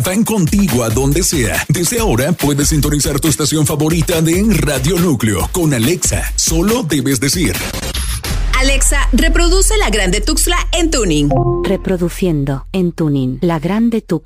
Van contigo a donde sea. Desde ahora puedes sintonizar tu estación favorita de Radio Núcleo con Alexa. Solo debes decir: Alexa, reproduce La Grande Tuxtla en tuning. Reproduciendo en tuning La Grande Tuxtla.